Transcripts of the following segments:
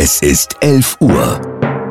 Es ist 11 Uhr.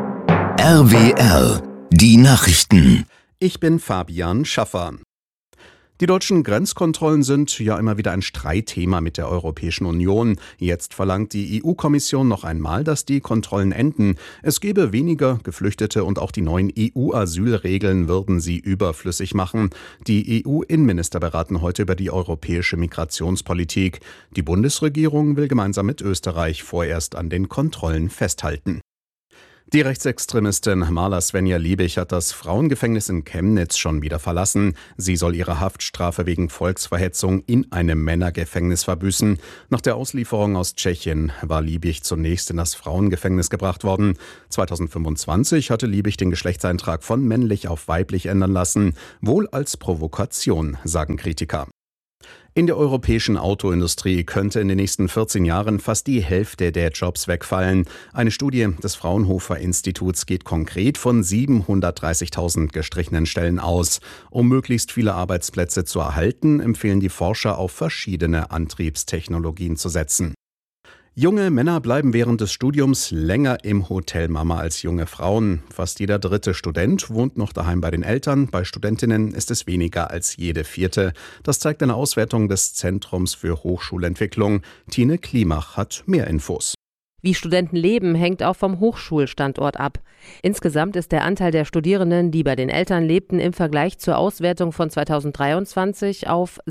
RWR, die Nachrichten. Ich bin Fabian Schaffer. Die deutschen Grenzkontrollen sind ja immer wieder ein Streitthema mit der Europäischen Union. Jetzt verlangt die EU-Kommission noch einmal, dass die Kontrollen enden. Es gebe weniger Geflüchtete und auch die neuen EU-Asylregeln würden sie überflüssig machen. Die EU-Innenminister beraten heute über die europäische Migrationspolitik. Die Bundesregierung will gemeinsam mit Österreich vorerst an den Kontrollen festhalten. Die Rechtsextremistin Marla Svenja Liebig hat das Frauengefängnis in Chemnitz schon wieder verlassen. Sie soll ihre Haftstrafe wegen Volksverhetzung in einem Männergefängnis verbüßen. Nach der Auslieferung aus Tschechien war Liebig zunächst in das Frauengefängnis gebracht worden. 2025 hatte Liebig den Geschlechtseintrag von männlich auf weiblich ändern lassen. Wohl als Provokation, sagen Kritiker. In der europäischen Autoindustrie könnte in den nächsten 14 Jahren fast die Hälfte der Jobs wegfallen. Eine Studie des Fraunhofer Instituts geht konkret von 730.000 gestrichenen Stellen aus. Um möglichst viele Arbeitsplätze zu erhalten, empfehlen die Forscher, auf verschiedene Antriebstechnologien zu setzen. Junge Männer bleiben während des Studiums länger im Hotel Mama als junge Frauen. Fast jeder dritte Student wohnt noch daheim bei den Eltern. Bei Studentinnen ist es weniger als jede vierte. Das zeigt eine Auswertung des Zentrums für Hochschulentwicklung. Tine Klimach hat mehr Infos. Wie Studenten leben, hängt auch vom Hochschulstandort ab. Insgesamt ist der Anteil der Studierenden, die bei den Eltern lebten, im Vergleich zur Auswertung von 2023 auf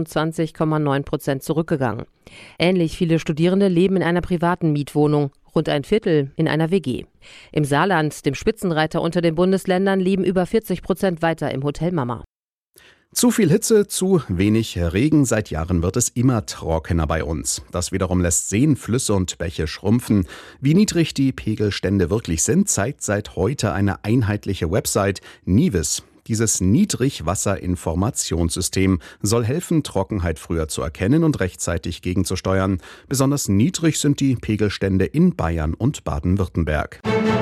27,9% zurückgegangen. Ähnlich viele Studierende leben in einer privaten Mietwohnung, rund ein Viertel in einer WG. Im Saarland, dem Spitzenreiter unter den Bundesländern, leben über 40% weiter im Hotel Mama. Zu viel Hitze, zu wenig Regen. Seit Jahren wird es immer trockener bei uns. Das wiederum lässt Seen, Flüsse und Bäche schrumpfen. Wie niedrig die Pegelstände wirklich sind, zeigt seit heute eine einheitliche Website, NIWIS. Dieses Niedrigwasserinformationssystem soll helfen, Trockenheit früher zu erkennen und rechtzeitig gegenzusteuern. Besonders niedrig sind die Pegelstände in Bayern und Baden-Württemberg.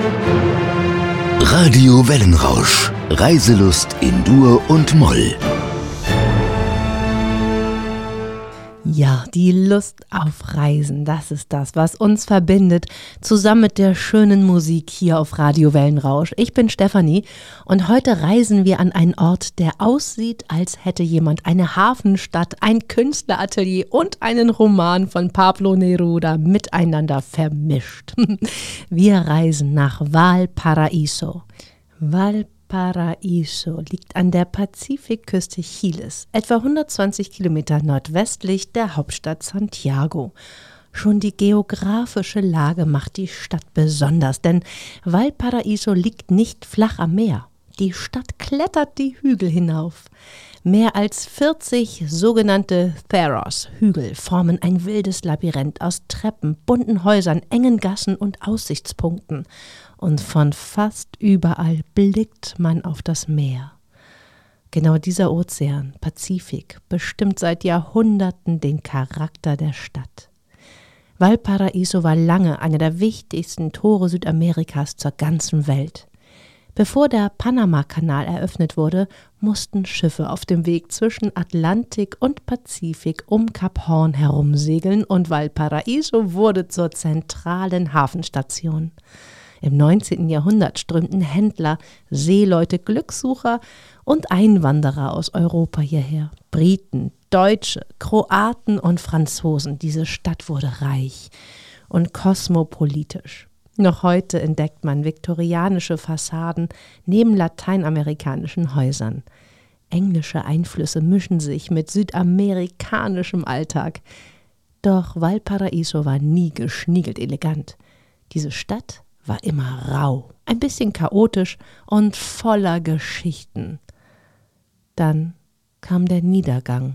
Radio Wellenrausch. Reiselust in Dur und Moll. Ja, die Lust auf Reisen, das ist das, was uns verbindet, zusammen mit der schönen Musik hier auf Radio Wellenrausch. Ich bin Stefanie und heute reisen wir an einen Ort, der aussieht, als hätte jemand eine Hafenstadt, ein Künstleratelier und einen Roman von Pablo Neruda miteinander vermischt. Wir reisen nach Valparaíso. Valparaíso liegt an der Pazifikküste Chiles, etwa 120 Kilometer nordwestlich der Hauptstadt Santiago. Schon die geografische Lage macht die Stadt besonders, denn Valparaíso liegt nicht flach am Meer. Die Stadt klettert die Hügel hinauf. Mehr als 40 sogenannte Cerros-Hügel formen ein wildes Labyrinth aus Treppen, bunten Häusern, engen Gassen und Aussichtspunkten. Und von fast überall blickt man auf das Meer. Genau dieser Ozean, Pazifik, bestimmt seit Jahrhunderten den Charakter der Stadt. Valparaíso war lange einer der wichtigsten Tore Südamerikas zur ganzen Welt. Bevor der Panama-Kanal eröffnet wurde, mussten Schiffe auf dem Weg zwischen Atlantik und Pazifik um Kap Horn herumsegeln und Valparaíso wurde zur zentralen Hafenstation. Im 19. Jahrhundert strömten Händler, Seeleute, Glückssucher und Einwanderer aus Europa hierher. Briten, Deutsche, Kroaten und Franzosen. Diese Stadt wurde reich und kosmopolitisch. Noch heute entdeckt man viktorianische Fassaden neben lateinamerikanischen Häusern. Englische Einflüsse mischen sich mit südamerikanischem Alltag. Doch Valparaíso war nie geschniegelt elegant. Diese Stadt war immer rau, ein bisschen chaotisch und voller Geschichten. Dann kam der Niedergang.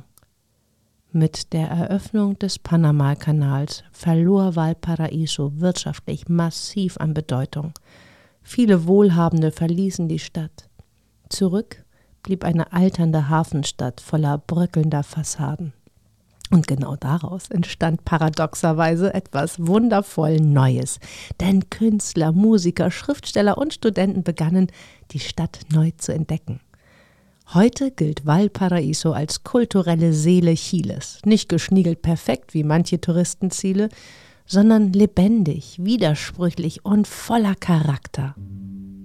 Mit der Eröffnung des Panama-Kanals verlor Valparaíso wirtschaftlich massiv an Bedeutung. Viele Wohlhabende verließen die Stadt. Zurück blieb eine alternde Hafenstadt voller bröckelnder Fassaden. Und genau daraus entstand paradoxerweise etwas wundervoll Neues. Denn Künstler, Musiker, Schriftsteller und Studenten begannen, die Stadt neu zu entdecken. Heute gilt Valparaíso als kulturelle Seele Chiles. Nicht geschniegelt perfekt wie manche Touristenziele, sondern lebendig, widersprüchlich und voller Charakter.